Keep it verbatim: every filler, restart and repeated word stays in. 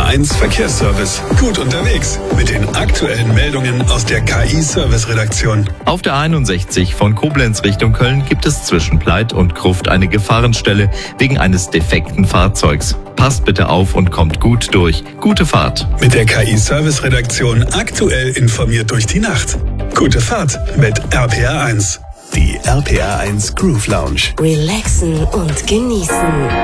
eins Verkehrsservice. Gut unterwegs mit den aktuellen Meldungen aus der K I-Service-Redaktion. Auf der einundsechzig von Koblenz Richtung Köln gibt es zwischen Pleit und Gruft eine Gefahrenstelle wegen eines defekten Fahrzeugs. Passt bitte auf und kommt gut durch. Gute Fahrt. Mit der K I-Service-Redaktion aktuell informiert durch die Nacht. Gute Fahrt mit R P R eins. Die R P R eins Groove Lounge. Relaxen und genießen.